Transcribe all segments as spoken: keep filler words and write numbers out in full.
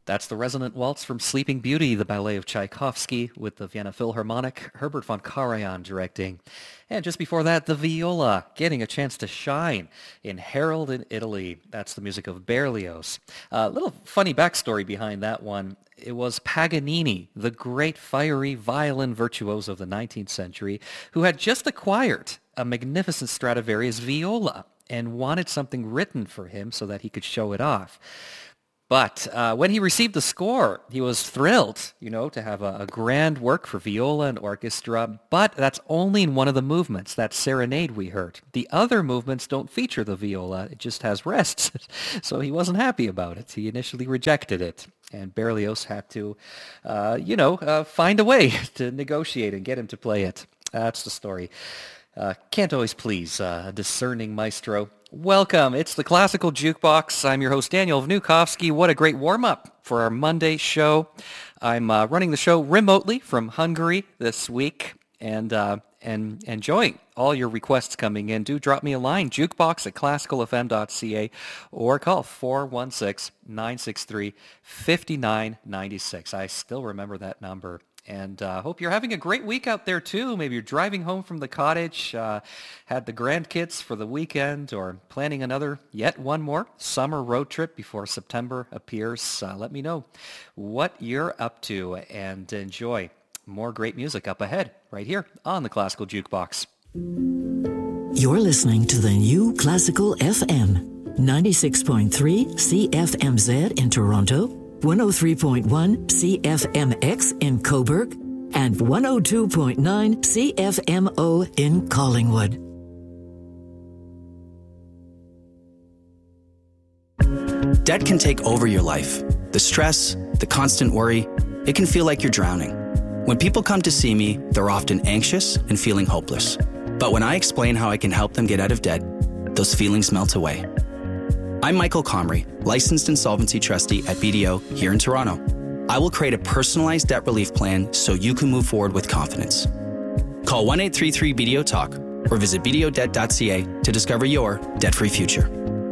That's the Resonant Waltz from Sleeping Beauty, the ballet of Tchaikovsky, with the Vienna Philharmonic, Herbert von Karajan directing. And just before that, the viola, getting a chance to shine in Harold in Italy. That's the music of Berlioz. A uh, little funny backstory behind that one. It was Paganini, the great fiery violin virtuoso of the nineteenth century, who had just acquired a magnificent Stradivarius viola and wanted something written for him so that he could show it off. But uh, when he received the score, he was thrilled, you know, to have a, a grand work for viola and orchestra, but that's only in one of the movements, that serenade we heard. The other movements don't feature the viola, it just has rests, so he wasn't happy about it. He initially rejected it, and Berlioz had to, uh, you know, uh, find a way to negotiate and get him to play it. That's the story. Uh, can't always please uh, a discerning maestro. Welcome. It's the Classical Jukebox. I'm your host, Daniel Vnukovsky. What a great warm-up for our Monday show. I'm uh, running the show remotely from Hungary this week and uh, and enjoying all your requests coming in. Do drop me a line, jukebox at classical f m dot c a, or call four one six, nine six three, five nine nine six. I still remember that number. And I uh, hope you're having a great week out there, too. Maybe you're driving home from the cottage, uh, had the grandkids for the weekend, or planning another, yet one more summer road trip before September appears. Uh, let me know what you're up to, and enjoy more great music up ahead right here on the Classical Jukebox. You're listening to the new Classical F M, ninety-six point three C F M Z in Toronto, one oh three point one C F M X in Cobourg, and one oh two point nine C F M O in Collingwood. Debt can take over your life. The stress, the constant worry, it can feel like you're drowning. When people come to see me, they're often anxious and feeling hopeless. But when I explain how I can help them get out of debt, those feelings melt away. I'm Michael Comrie, licensed insolvency trustee at B D O here in Toronto. I will create a personalized debt relief plan so you can move forward with confidence. Call one eight three three B D O TALK or visit b d o debt dot c a to discover your debt-free future.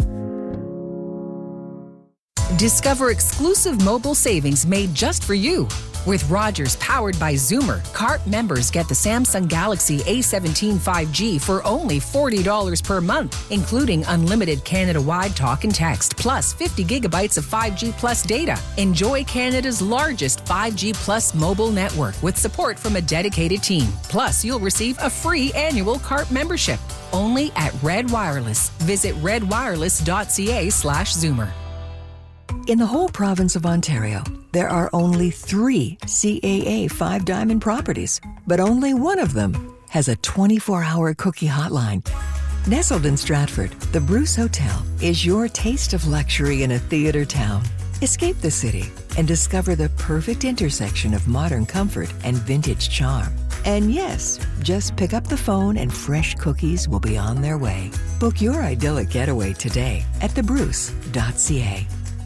Discover exclusive mobile savings made just for you. With Rogers powered by Zoomer, C A R T members get the Samsung Galaxy A seventeen five G for only forty dollars per month, including unlimited Canada-wide talk and text, plus fifty gigabytes of five G Plus data. Enjoy Canada's largest five G Plus mobile network with support from a dedicated team. Plus, you'll receive a free annual C A R T membership. Only at Red Wireless. Visit red wireless dot c a slash zoomer. In the whole province of Ontario, there are only three C A A Five Diamond properties, but only one of them has a twenty-four hour cookie hotline. Nestled in Stratford, the Bruce Hotel is your taste of luxury in a theater town. Escape the city and discover the perfect intersection of modern comfort and vintage charm. And yes, just pick up the phone and fresh cookies will be on their way. Book your idyllic getaway today at the bruce dot c a.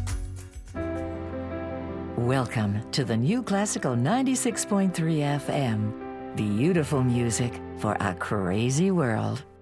Welcome to the new Classical ninety-six point three F M. Beautiful music for a crazy world.